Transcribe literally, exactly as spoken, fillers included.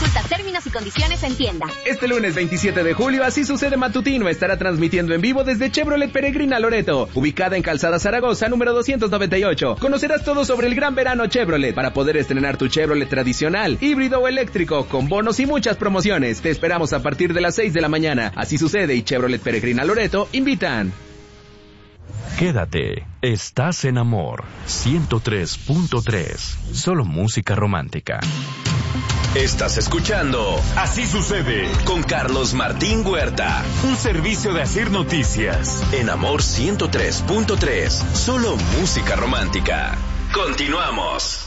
Consulta términos y condiciones en tienda. Este lunes veintisiete de julio, Así Sucede Matutino estará transmitiendo en vivo desde Chevrolet Peregrina Loreto, ubicada en Calzada Zaragoza, número doscientos noventa y ocho. Conocerás todo sobre el gran verano Chevrolet para poder estrenar tu Chevrolet tradicional, híbrido o eléctrico, con bonos y muchas promociones. Te esperamos a partir de las seis de la mañana. Así Sucede y Chevrolet Peregrina Loreto invitan. Quédate, estás en Amor ciento tres punto tres, solo música romántica. Estás escuchando Así Sucede con Carlos Martín Huerta, un servicio de Asir Noticias en Amor ciento tres punto tres, solo música romántica. Continuamos.